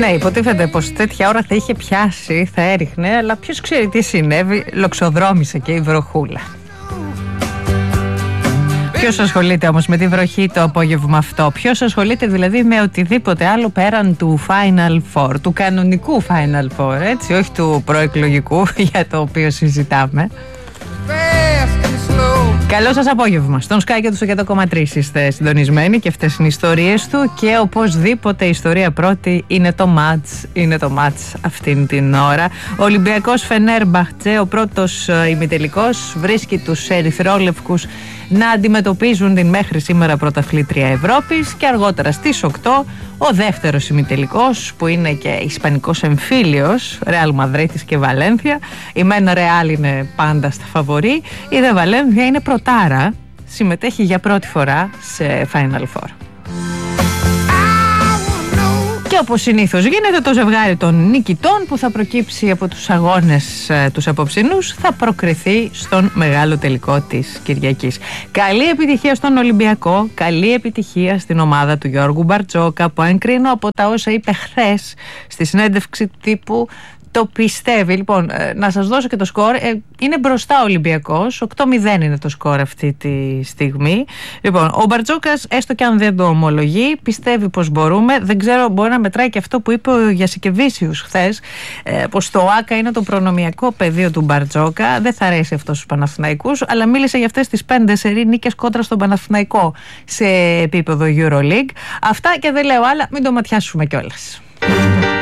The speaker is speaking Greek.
Ναι, υποτίθεται πως τέτοια ώρα θα είχε πιάσει, θα έριχνε, αλλά ποιος ξέρει τι συνέβη, λοξοδρόμησε και η βροχούλα. Ποιος ασχολείται όμως με τη βροχή το απόγευμα αυτό? Ποιος ασχολείται δηλαδή με οτιδήποτε άλλο πέραν του Final Four, του κανονικού Final Four, έτσι, όχι του προεκλογικού για το οποίο συζητάμε? Καλό σας απόγευμα. Στον Sky και του 100,3 είστε συντονισμένοι και αυτές είναι οι ιστορίες του και οπωσδήποτε η ιστορία πρώτη είναι το μάτς αυτήν την ώρα. Ο Ολυμπιακός Φενέρμπαχτσε, ο πρώτος ημιτελικός, βρίσκει τους ερυθρόλευκους να αντιμετωπίζουν την μέχρι σήμερα πρωταθλήτρια Ευρώπης και αργότερα στις 8 ο δεύτερος ημιτελικός που είναι και ισπανικός εμφύλιος, Ρεάλ Μαδρίτης και Βαλένθια. Η μεν Ρεάλ είναι πάντα στα φαβορί, η δε Βαλένθια είναι πρωτάρα, συμμετέχει για πρώτη φορά σε Final Four. Και όπως συνήθως γίνεται, το ζευγάρι των νικητών που θα προκύψει από τους αγώνες τους απόψινούς θα προκριθεί στον μεγάλο τελικό της Κυριακής. Καλή επιτυχία στον Ολυμπιακό, καλή επιτυχία στην ομάδα του Γιώργου Μπαρτζόκα, που αν κρίνω από τα όσα είπε χθες στη συνέντευξη τύπου το πιστεύει. Λοιπόν, να σας δώσω και το σκορ. Είναι μπροστά ο Ολυμπιακός. 8-0 είναι το σκορ αυτή τη στιγμή. Λοιπόν, ο Μπαρτζόκας, έστω και αν δεν το ομολογεί, πιστεύει πως μπορούμε. Δεν ξέρω, μπορεί να μετράει και αυτό που είπε ο Γιασικεβίσιους χθες, πως το ΆΚΑ είναι το προνομιακό πεδίο του Μπαρτζόκα. Δεν θα αρέσει αυτό στους Παναθηναϊκούς, αλλά μίλησε για αυτές τις 5 σερί νίκες κόντρα στον Παναθηναϊκό σε επίπεδο EuroLeague. Αυτά και δεν λέω άλλα, μην το ματιάσουμε κιόλας.